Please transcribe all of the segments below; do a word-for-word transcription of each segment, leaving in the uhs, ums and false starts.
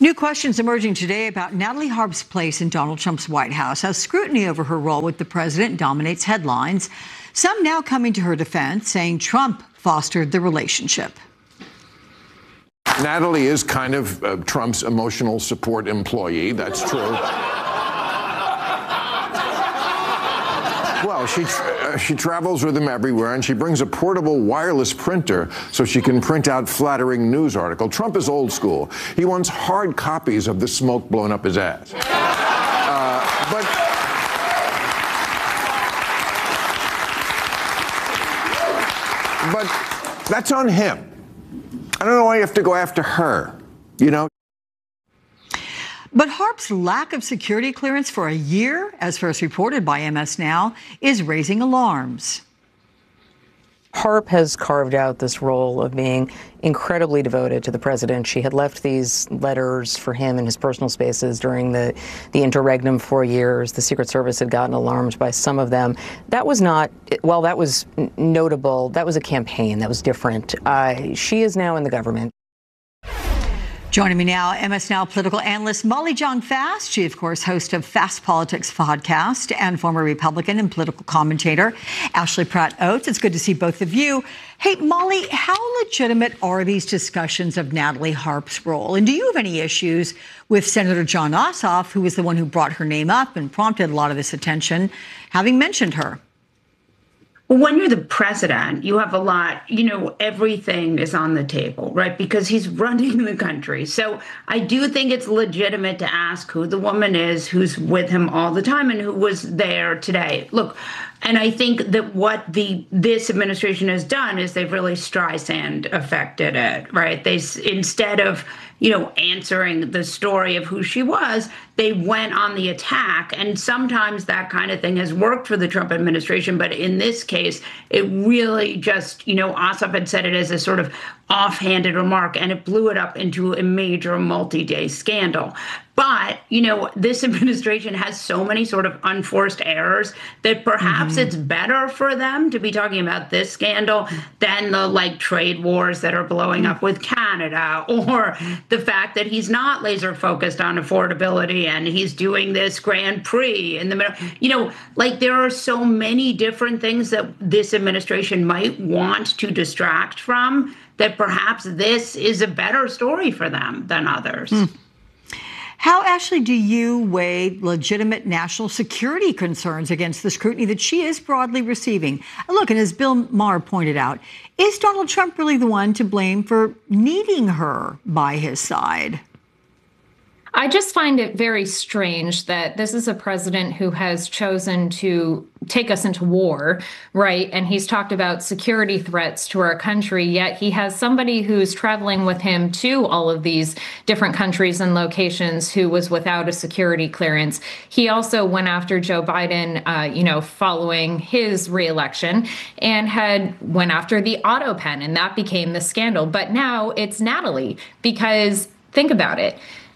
New questions emerging today about Natalie Harp's place in Donald Trump's White House as scrutiny over her role with the president dominates headlines. Some now coming to her defense, saying Trump fostered the relationship. Natalie is kind of uh, Trump's emotional support employee. That's true. Well, she tra uh, she travels with him everywhere, and she brings a portable wireless printer so she can print out flattering news articles. Trump is old school. He wants hard copies of the smoke blowing up his ass. Uh, but but that's on him. I don't know why you have to go after her, you know? But Harp's lack of security clearance for a year, as first reported by M S Now, is raising alarms. Harp has carved out this role of being incredibly devoted to the president. She had left these letters for him in his personal spaces during the, the interregnum four years. The Secret Service had gotten alarmed by some of them. That was not, well, that was notable. That was a campaign. That was different. Uh, she is now in the government. Joining me now, M S Now political analyst Molly Jong-Fast. She, of course, host of Fast Politics podcast and former Republican and political commentator Ashley Pratt-Oates. It's good to see both of you. Hey, Molly, how legitimate are these discussions of Natalie Harp's role? And do you have any issues with Senator Jon Ossoff, who was the one who brought her name up and prompted a lot of this attention, having mentioned her? Well, when you're the president, you have a lot, you know, everything is on the table, right? Because he's running the country. So I do think it's legitimate to ask who the woman is who's with him all the time and who was there today. Look, and I think that what the this administration has done is they've really Streisand affected it, right? They, instead of, you know, answering the story of who she was, they went on the attack. And sometimes that kind of thing has worked for the Trump administration. But in this case, it really just, you know, Ossoff had said it as a sort of offhanded remark, and it blew it up into a major multi-day scandal. But, you know, this administration has so many sort of unforced errors that perhaps mm-hmm. it's better for them to be talking about this scandal than the, like, trade wars that are blowing up with Canada, or the fact that he's not laser focused on affordability and he's doing this Grand Prix in the middle. You know, like, there are so many different things that this administration might want to distract from that perhaps this is a better story for them than others. Mm. How, Ashley, do you weigh legitimate national security concerns against the scrutiny that she is broadly receiving? Look, and as Bill Maher pointed out, is Donald Trump really the one to blame for needing her by his side? I just find it very strange that this is a president who has chosen to take us into war, right? And he's talked about security threats to our country, yet he has somebody who's traveling with him to all of these different countries and locations who was without a security clearance. He also went after Joe Biden, uh, you know, following his reelection, and had went after the auto pen, and that became the scandal. But now it's Natalie, because think about it.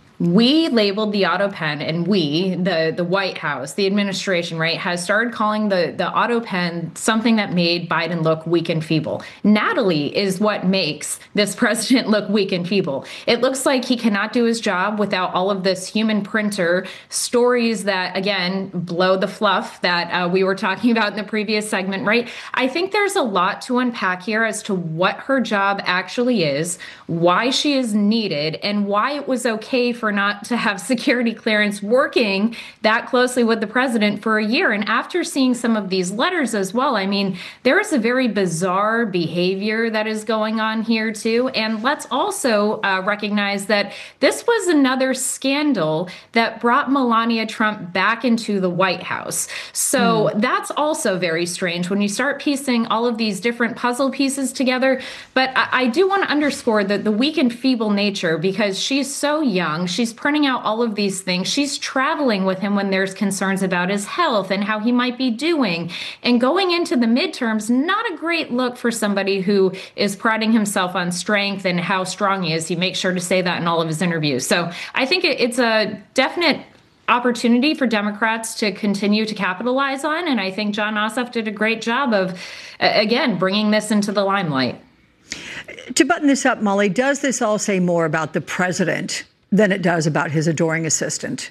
We labeled the auto pen, and we, the, the White House, the administration, right, has started calling the, the auto pen something that made Biden look weak and feeble. Natalie is what makes this president look weak and feeble. It looks like he cannot do his job without all of this human printer stories that, again, blow the fluff that uh, we were talking about in the previous segment, right? I think there's a lot to unpack here as to what her job actually is, why she is needed, and why it was okay for not to have security clearance working that closely with the president for a year. And after seeing some of these letters as well, I mean, there is a very bizarre behavior that is going on here too. And let's also uh, recognize that this was another scandal that brought Melania Trump back into the White House. So mm. that's also very strange when you start piecing all of these different puzzle pieces together. But I, I do want to underscore the, the weak and feeble nature, because she's so young. She's printing out all of these things. She's traveling with him when there's concerns about his health and how he might be doing. And going into the midterms, not a great look for somebody who is priding himself on strength and how strong he is. He makes sure to say that in all of his interviews. So I think it, it's a definite opportunity for Democrats to continue to capitalize on. And I think Jon Ossoff did a great job of, again, bringing this into the limelight. To button this up, Molly, does this all say more about the president than it does about his adoring assistant.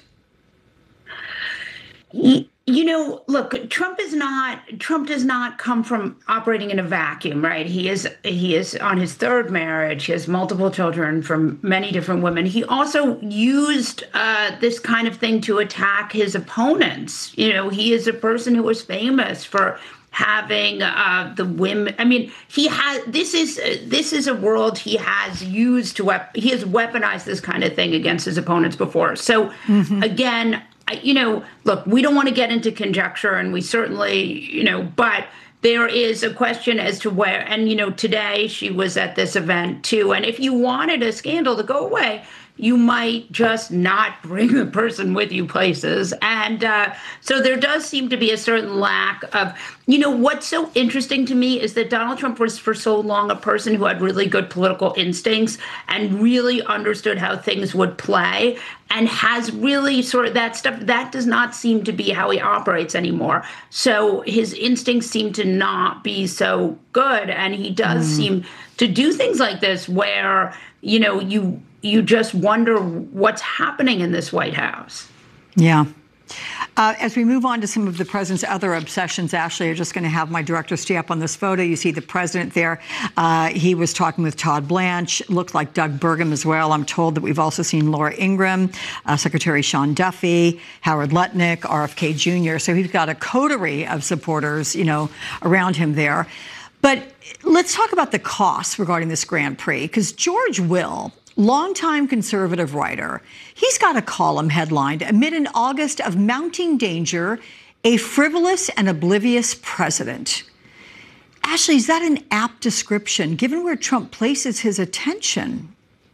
He, You know, look, Trump is not Trump does not come from operating in a vacuum, right? He is he is on his third marriage. He has multiple children from many different women. He also used uh, this kind of thing to attack his opponents. You know, he is a person who was famous for having uh, the women. I mean, he has this is uh, this is a world he has used to wep- he has weaponized this kind of thing against his opponents before. So mm-hmm. again. You know, look, we don't want to get into conjecture, and we certainly, you know, but there is a question as to where, and, you know, today she was at this event too. And if you wanted a scandal to go away, you might just not bring the person with you places. And uh, so there does seem to be a certain lack of, you know, what's so interesting to me is that Donald Trump was for so long a person who had really good political instincts and really understood how things would play and has really sort of that stuff. That does not seem to be how he operates anymore. So his instincts seem to not be so good. And he does mm. seem to do things like this where, you know, you you just wonder what's happening in this White House. Yeah. Uh, as we move on to some of the president's other obsessions, Ashley, I'm just going to have my director stay up on this photo. You see the president there. Uh, he was talking with Todd Blanche. Looked like Doug Burgum as well. I'm told that we've also seen Laura Ingraham, uh, Secretary Sean Duffy, Howard Lutnick, R F K Junior So he's got a coterie of supporters, you know, around him there. But let's talk about the costs regarding this Grand Prix, because George Will, longtime conservative writer, he's got a column headlined, Amid an August of Mounting Danger, a Frivolous and Oblivious President. Ashley, is that an apt description, given where Trump places his attention?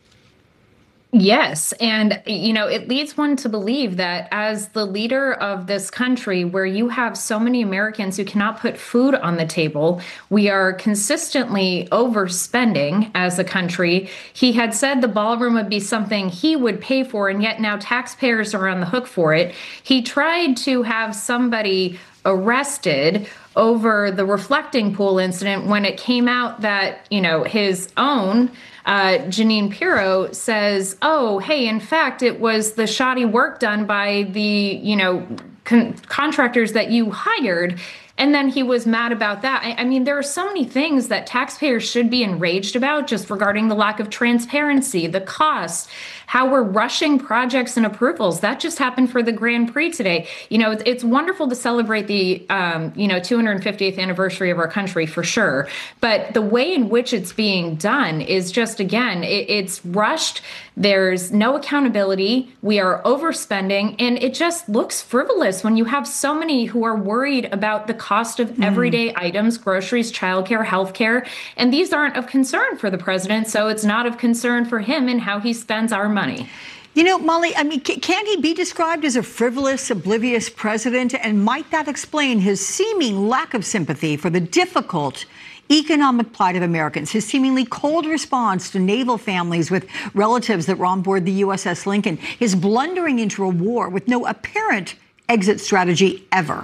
Yes. And, you know, it leads one to believe that as the leader of this country, where you have so many Americans who cannot put food on the table, we are consistently overspending as a country. He had said the ballroom would be something he would pay for, and yet now taxpayers are on the hook for it. He tried to have somebody arrested over the reflecting pool incident when it came out that, you know, his own Uh, Jeanine Pirro says, oh, hey, in fact, it was the shoddy work done by the, you know, con- contractors that you hired. And then he was mad about that. I, I mean, there are so many things that taxpayers should be enraged about just regarding the lack of transparency, the cost, how we're rushing projects and approvals. That just happened for the Grand Prix today. You know, it's, it's wonderful to celebrate the, um, you know, two hundred fiftieth anniversary of our country for sure. But the way in which it's being done is just, again, it, it's rushed. There's no accountability. We are overspending. And it just looks frivolous when you have so many who are worried about the cost of mm. everyday items, groceries, childcare, healthcare. And these aren't of concern for the president. So it's not of concern for him and how he spends our money. Money. You know, Molly, I mean, can he be described as a frivolous, oblivious president? And might that explain his seeming lack of sympathy for the difficult economic plight of Americans, his seemingly cold response to naval families with relatives that were on board the U S S Lincoln, his blundering into a war with no apparent exit strategy ever?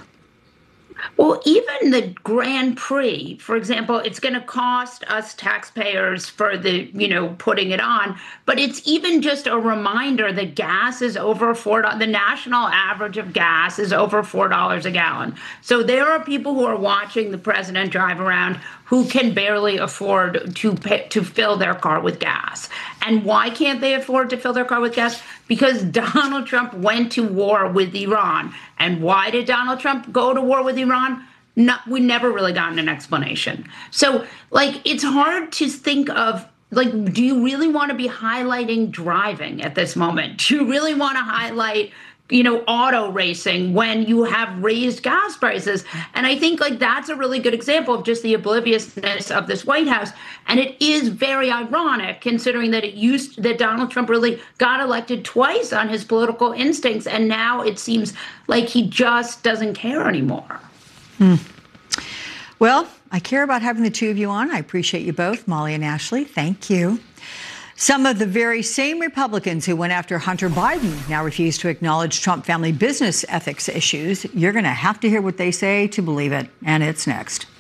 Well, even the Grand Prix, for example, it's going to cost us taxpayers for the, you know, putting it on. But it's even just a reminder that gas is over four dollars. The national average of gas is over four dollars a gallon. So there are people who are watching the president drive around who can barely afford to pay, to fill their car with gas. And why can't they afford to fill their car with gas? Because Donald Trump went to war with Iran. And why did Donald Trump go to war with Iran? Not, we never really gotten an explanation. So, like, it's hard to think of, like, do you really want to be highlighting driving at this moment? Do you really want to highlight, you know, auto racing when you have raised gas prices? And I think, like, that's a really good example of just the obliviousness of this White House. And it is very ironic, considering that it used that Donald Trump really got elected twice on his political instincts, and now it seems like he just doesn't care anymore. Hmm. Well, I care about having the two of you on. I appreciate you both, Molly and Ashley. Thank you. Some of the very same Republicans who went after Hunter Biden now refuse to acknowledge Trump family business ethics issues. You're going to have to hear what they say to believe it. And it's next.